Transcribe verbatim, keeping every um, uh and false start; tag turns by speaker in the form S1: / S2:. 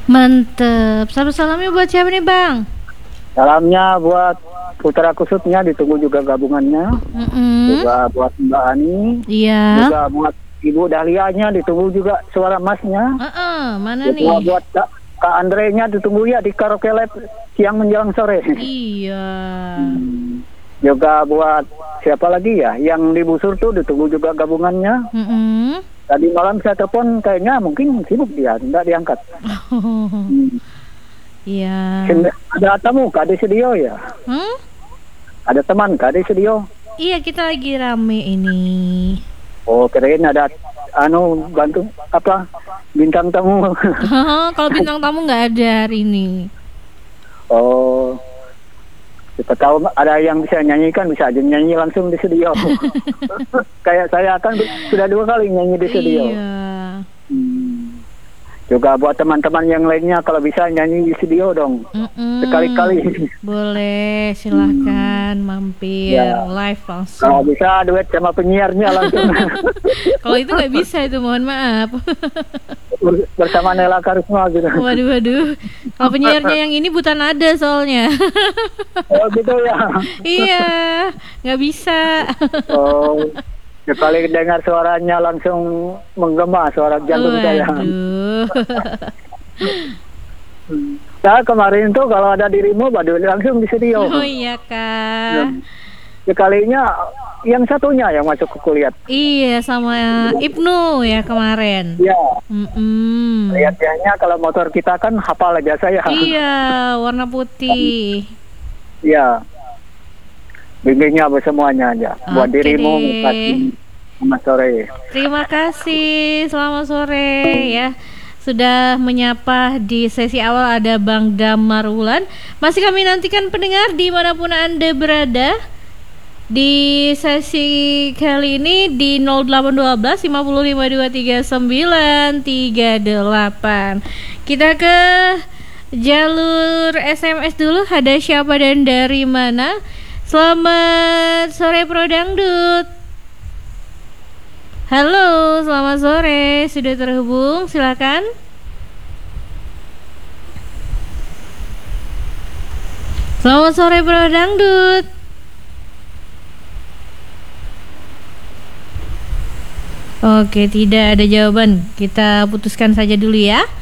S1: Mantep. Salam-salamnya buat siapa nih Bang?
S2: Salamnya buat Putra Kusutnya, ditunggu juga gabungannya.
S1: Mm-mm.
S2: Juga buat Mbak Ani.
S1: Iya.
S2: Juga buat Ibu Dahlianya, ditunggu juga suara masnya.
S1: Uh-uh, mana
S2: Juga
S1: nih?
S2: buat Kak, Kak Andre-nya ditunggu ya di Karaoke Live siang menjelang sore.
S1: Iya.
S2: Hmm. Juga buat siapa lagi ya yang di Busur tuh ditunggu juga gabungannya.
S1: Mm-mm.
S2: Tadi malam saya telepon kayaknya mungkin sibuk dia, tidak diangkat. Hmm.
S1: Iya.
S2: Ada tamu Kak di studio ya?
S1: Hmm?
S2: Ada teman Kak di studio?
S1: Iya, kita lagi rame ini.
S2: Oh, kirain ada anu bantu apa bintang tamu.
S1: Kalau bintang tamu nggak ada hari ini.
S2: Oh, kita tahu ada yang bisa nyanyikan, bisa aja nyanyi langsung di studio. Kayak saya kan sudah dua kali nyanyi di studio.
S1: Iya.
S2: Hmm. Juga buat teman-teman yang lainnya kalau bisa nyanyi di studio dong.
S1: Mm-mm.
S2: Sekali-kali.
S1: Boleh, silahkan mampir
S2: Ya.
S1: live
S2: Kalau
S1: langsung.
S2: bisa duet sama penyiarnya langsung.
S1: Kalau itu nggak bisa itu, mohon maaf.
S2: Bersama Nela Karisma gitu.
S1: Waduh, waduh. Kalau penyiarnya yang ini buta nada soalnya.
S2: Oh gitu ya.
S1: Iya, nggak bisa.
S2: Oh, sekali dengar suaranya langsung menggema suara jantung saya.
S1: Waduh.
S2: Nah kemarin tuh kalau ada dirimu baru langsung di studio.
S1: Oh iya kak.
S2: Sekalinya yang satunya yang masuk ke kuliah.
S1: Iya, sama Ibnu ya kemarin.
S2: Ya.
S1: Mm-mm.
S2: Lihatnya kalau motor kita kan hafal aja saya.
S1: Iya, warna putih.
S2: Iya. Bimbingnya buat semuanya aja. Buat
S1: Oke
S2: dirimu
S1: deh.
S2: kasih selamat sore.
S1: Terima kasih, selamat sore ya. Sudah menyapa di sesi awal ada Bang Damar Wulan. Masih kami nantikan pendengar dimanapun Anda berada. Di sesi kali ini di nol delapan satu dua lima nol lima dua tiga sembilan tiga delapan. Kita ke jalur S M S dulu. Ada siapa dan dari mana? Selamat sore Pro Dangdut. Halo, selamat sore. Sudah terhubung, silakan. Selamat sore Pro Dangdut. Oke, tidak ada jawaban. Kita putuskan saja dulu ya.